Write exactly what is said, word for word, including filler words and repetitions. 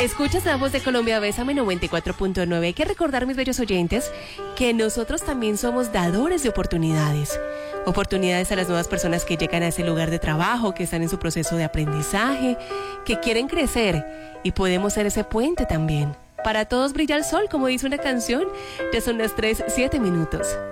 Escuchas La Voz de Colombia, Bésame noventa y cuatro punto nueve. Hay que recordar, mis bellos oyentes, que nosotros también somos dadores de oportunidades. Oportunidades a las nuevas personas que llegan a ese lugar de trabajo, que están en su proceso de aprendizaje, que quieren crecer, y podemos ser ese puente también. Para todos brilla el sol, como dice una canción. Ya son las tres, siete minutos.